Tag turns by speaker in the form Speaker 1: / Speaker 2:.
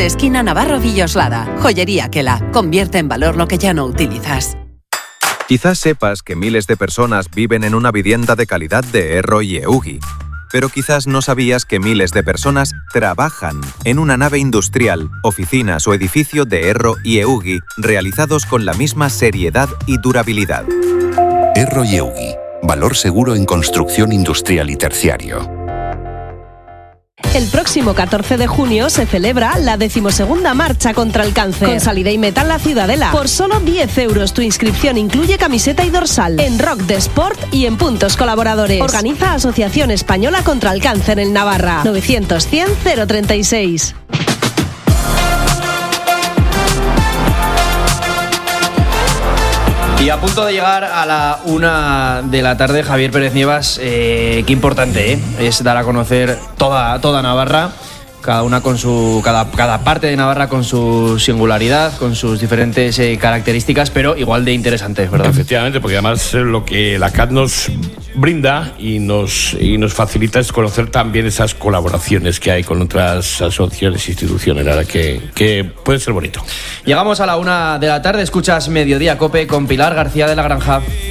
Speaker 1: esquina Navarro-Villoslada. Joyería Quela. Convierte en valor lo que ya no utilizas.
Speaker 2: Quizás sepas que miles de personas viven en una vivienda de calidad de Erro y Eugi, pero quizás no sabías que miles de personas trabajan en una nave industrial, oficinas o edificio de Erro y Eugi realizados con la misma seriedad y durabilidad.
Speaker 3: Erro y Eugi, valor seguro en construcción industrial y terciario.
Speaker 4: El próximo 14 de junio se celebra la 12ª Marcha contra el Cáncer. Con Salida y Metal La Ciudadela. Por solo 10 euros tu inscripción incluye camiseta y dorsal. En Rock de Sport y en puntos colaboradores. Organiza Asociación Española contra el Cáncer en Navarra. 900-100-036.
Speaker 5: Y a punto de llegar a la 1 de la tarde, Javier Pérez Nievas, qué importante es dar a conocer toda Navarra, cada parte de Navarra con su singularidad, con sus diferentes características, pero igual de interesantes, ¿verdad?
Speaker 6: Efectivamente, porque además lo que la CAT nos brinda y nos facilita es conocer también esas colaboraciones que hay con otras asociaciones e instituciones, la verdad que puede ser bonito.
Speaker 5: Llegamos a la 1 de la tarde, escuchas Mediodía Cope con Pilar García de la Granja.